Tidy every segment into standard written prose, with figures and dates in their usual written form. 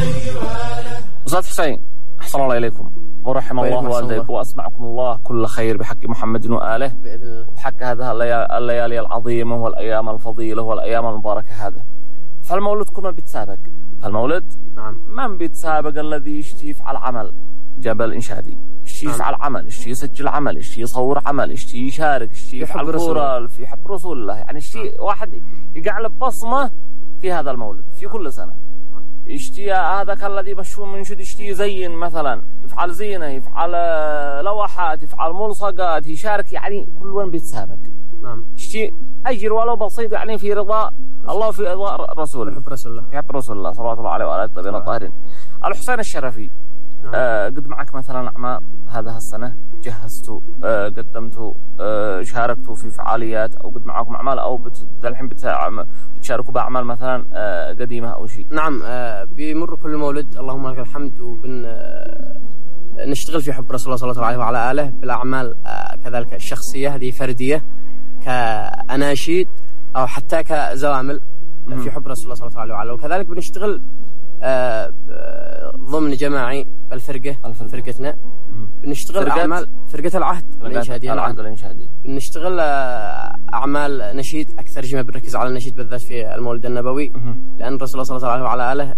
أستاذ حسين أحسن الله إليكم ورحم الله والديكم وأسمعكم الله كل خير بحق محمد وآله بإذن الله، بحق هذه الليالي العظيمة والأيام الفضيلة والأيام المباركة. هذا فالمولد كل ما بيتسابق، فالمولد نعم من بيتسابق الذي يشتي يفعل عمل جبل إنشادي، يشتي يفعل عمل، يشتي يسجل عمل، يشتي يصور عمل، يشتي يشارك، يشتي يفعل كورة في حب رسول الله، يعني يشتي واحد يقعد بصمة في هذا المولد في كل سنة. يشتي هذاك الذي مشهور من شد يشتي يزين مثلا، يفعل زينة، يفعل لوحات، يفعل ملصقات، يشارك، يعني كل وين بيتسابق. نعم يشتي أجر ولو بسيط يعني في رضا الله وفي رضا رسوله، في حب رسول الله، في حب رسول الله صلى الله عليه وآله الطيبين الطاهرين. الحسين الشرفي قد معك مثلا أعمال هذه السنة جهزتوا قدمتوا شاركتوا في فعاليات، أو قد معكم أعمال، أو الحين بتشاركوا بأعمال مثلا قديمة أو شيء؟ نعم بيمر كل مولد اللهم لك الحمد، نشتغل في حب رسول الله صلى الله عليه وعلى آله بالأعمال كذلك الشخصية هذه فردية كأناشيد أو حتى كزوامل في حب رسول الله صلى الله عليه وعلى آله. وكذلك بنشتغل ضمن جماعي الفرقة فرقتنا، بنشتغل أعمال فرقة العهد الإنشادي، بنشتغل أعمال نشيد أكثر جمع، بنركز على النشيد بالذات في المولد النبوي، لأن رسول الله صلى الله عليه وعلى آله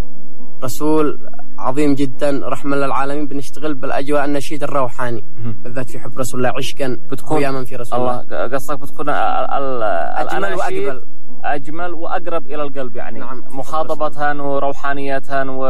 رسول عظيم جدا رحمة للعالمين. بنشتغل بالأجواء النشيد الروحاني بالذات في حب رسول الله، عشقا قياما في رسول الله. قصدك بتكون أجمل وأقبل، أجمل وأقرب إلى القلب، يعني نعم مخاطبة وروحانية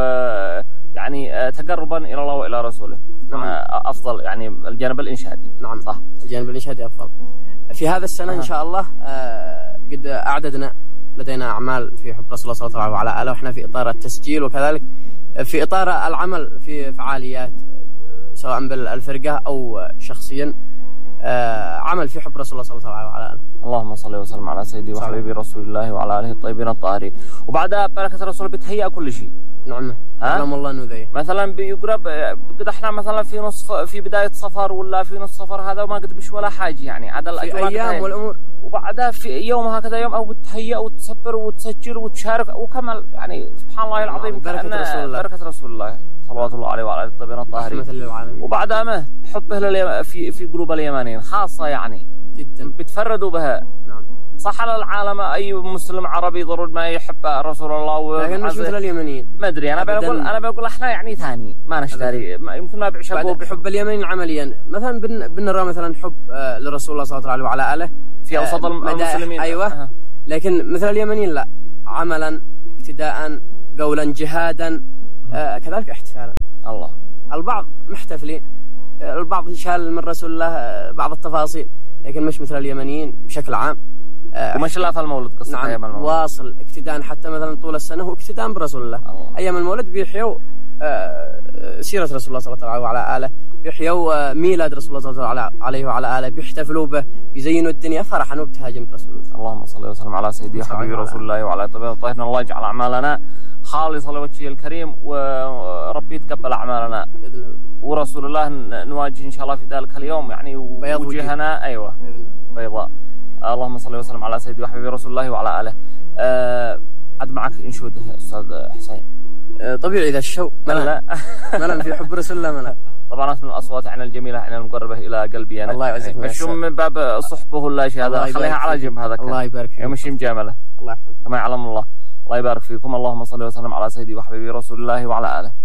ويعني تقربا إلى الله وإلى رسوله. نعم أفضل يعني الجانب الإنشادي. نعم صح، الجانب الإنشادي أفضل. في هذا السنة إن شاء الله قد أعددنا لدينا أعمال في حب رسول الله صلى الله عليه وآله، وإحنا في إطار التسجيل وكذلك في إطار العمل في فعاليات سواء بالفرقة أو شخصيا، عمل في حب رسول الله صلى الله عليه وآله. اللهم صل وسلم على سيدي وحبيبي رسول الله وعلى آله الطيبين الطاهرين. وبعدها بركة الرسول بتهيأ كل شيء. نعم اللهم الله نذيه. مثلا بيقرب قد احنا مثلا في بداية صفر ولا في نص صفر، هذا ما قد بش ولا حاجة، يعني عدا الأجواء أيام والأمور، وبعدها في يوم هكذا يوم أو بتهيأ وتصبر وتسجل وتشارك وكمل، يعني سبحان الله العظيم. بركة رسول الله، بركة رسول الله صلوات الله عليه وعلى آله الطيبين الطاهرين. وبعدها ما حبه في قلوب اليمانيين خاصة، يعني جدا بتفردوا بها. نعم صح على العالم أي مسلم عربي ضروري ما يحب رسول الله، لكن مش مثل اليمنيين. ما أدري، أنا بقول إحنا يعني ثاني ما نشتري، يمكن ما بيعشقوا بحب اليمنيين عمليا. مثلا بنرى مثلا حب لرسول الله صلى الله عليه وعلى آله في أوسط المسلمين. أيوة لكن مثل اليمنيين لا، عملا اقتداء قولا جهادا كذلك احتفالا. الله البعض محتفلين، البعض شال من رسول الله بعض التفاصيل، لكن مش مثل اليمنيين بشكل عام. ومش لا في المولد قصة نعم أيام المولد واصل اقتداء حتى مثلا طول السنة هو اقتداء برسول الله. أيام المولد بيحيوا سيرة رسول الله صلى الله عليه وعلى آله، بيحيوا ميلاد رسول الله صلى الله عليه وعلى آله، بيحتفلوا به، بيزينوا الدنيا فرحا وابتهاجا برسول الله. اللهم صل وسلم على سيدي حبيبي رسول الله وعلى طيبين الطاهرين. الله يجعل أعمالنا خالصة لوجهه الكريم، وربي يتقبل أعمالنا بإذن الله، ورسول الله نواجه إن شاء الله في ذلك اليوم يعني وجهنا أيوة بيضاء. اللهم صل وسلم على سيدي وحبيبي رسول الله وعلى آله. عد معك انشوده أستاذ حسين. طبيعي إذا الشو ملأ في حب رسول الله ملأ. طبعا من الأصوات عن الجميلة عن المقربة إلى قلبي أنا. الله يعزك. مش من باب صحبه ولا شيء، هذا خليها على جنب. هذا الله يبارك فيك. مش مجاملة. الله يحفظك. كما يعلم الله. الله يبارك فيكم. اللهم صل وسلم على سيدي وحبيبي رسول الله وعلى آله.